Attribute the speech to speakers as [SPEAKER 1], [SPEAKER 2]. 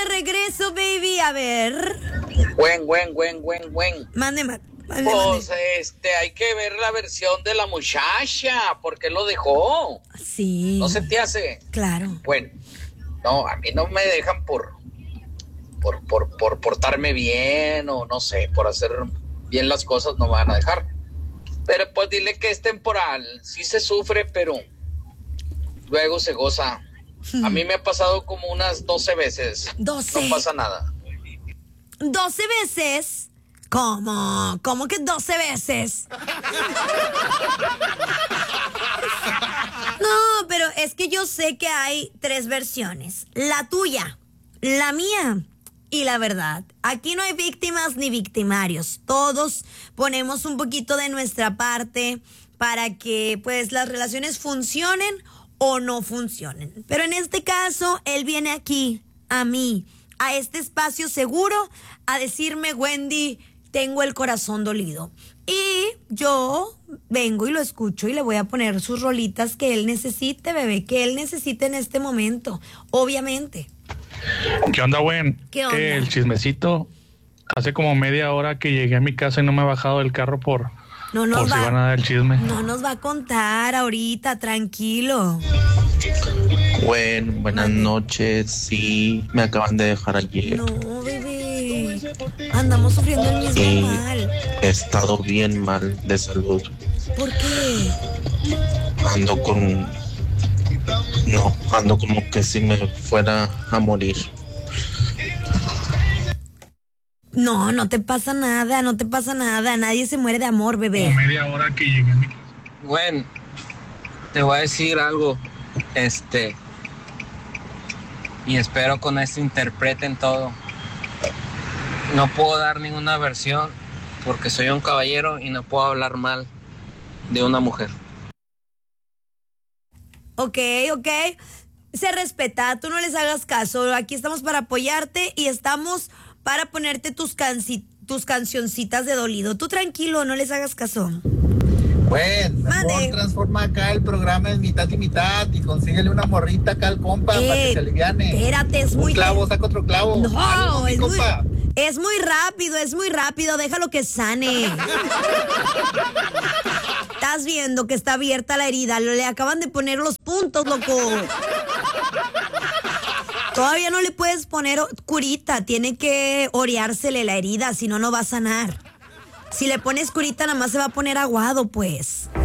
[SPEAKER 1] de regreso, baby. A ver.
[SPEAKER 2] Buen.
[SPEAKER 1] Mande.
[SPEAKER 2] Pues, hay que ver la versión de la muchacha. ¿Por qué lo dejó?
[SPEAKER 1] Sí.
[SPEAKER 2] ¿No se te hace?
[SPEAKER 1] Claro.
[SPEAKER 2] Bueno, no, a mí no me dejan por portarme bien o no sé, por hacer bien las cosas no me van a dejar. Pero pues dile que es temporal. Sí se sufre, pero luego se goza. A mí me ha pasado como unas 12 veces.
[SPEAKER 1] 12.
[SPEAKER 2] No pasa nada.
[SPEAKER 1] 12 veces. ¿Cómo? ¿Cómo que 12 veces? No, pero es que yo sé que hay 3 versiones. La tuya, la mía y la verdad. Aquí no hay víctimas ni victimarios. Todos ponemos un poquito de nuestra parte para que pues las relaciones funcionen o no funcionen. Pero en este caso, él viene aquí, a mí, a este espacio seguro, a decirme, Wendy, tengo el corazón dolido. Y yo vengo y lo escucho y le voy a poner sus rolitas que él necesite, bebé, que él necesite en este momento, obviamente.
[SPEAKER 3] ¿Qué onda, Gwen?
[SPEAKER 1] ¿Qué onda?
[SPEAKER 3] El chismecito. Hace como media hora que llegué a mi casa y no me he bajado del carro por si van a dar el chisme.
[SPEAKER 1] No nos va a contar ahorita, tranquilo.
[SPEAKER 4] Bueno, buenas noches. Sí, me acaban de dejar ayer.
[SPEAKER 1] No, bebé. Andamos sufriendo el mismo mal.
[SPEAKER 4] He estado bien mal de salud.
[SPEAKER 1] ¿Por qué?
[SPEAKER 4] Ando como que si me fuera a morir.
[SPEAKER 1] No, no te pasa nada, no te pasa nada. Nadie se muere de amor, bebé.
[SPEAKER 3] Como media hora que llegué a mi casa.
[SPEAKER 5] Bueno, te voy a decir algo, y espero con esto interpreten todo. No puedo dar ninguna versión porque soy un caballero y no puedo hablar mal de una mujer.
[SPEAKER 1] Ok. Se respeta, tú no les hagas caso. Aquí estamos para apoyarte y estamos para ponerte tus cancioncitas de dolido. Tú tranquilo, no les hagas caso.
[SPEAKER 6] Bueno, mejor transforma acá el programa en mitad y mitad y consíguele una morrita acá al compa para que se aliviane.
[SPEAKER 1] Espérate, es muy...
[SPEAKER 6] Un clavo, saca otro clavo.
[SPEAKER 1] No,
[SPEAKER 6] compa.
[SPEAKER 1] Es muy rápido, déjalo que sane. Estás viendo que está abierta la herida, le acaban de poner los puntos, loco. Todavía no le puedes poner curita, tiene que oreársele la herida, si no, no va a sanar. Si le pones curita, nada más se va a poner aguado, pues.